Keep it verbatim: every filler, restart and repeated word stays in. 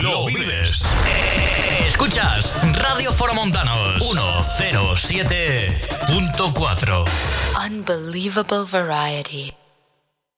lo vives. Escuchas Radio Foromontanos ciento siete punto cuatro. Unbelievable variety.